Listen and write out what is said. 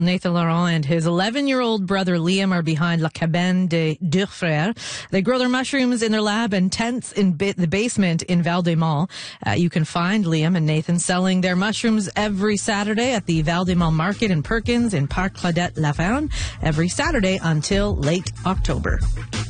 Nathan Laurent and his 11-year-old brother Liam are behind La Cabane des Deux Frères. They grow their mushrooms in their lab and tents in the basement in Val-des-Monts. You can find Liam and Nathan selling their mushrooms every Saturday at the Val-des-Monts Market in Perkins in Parc Claudette-Lavergne every Saturday until late October.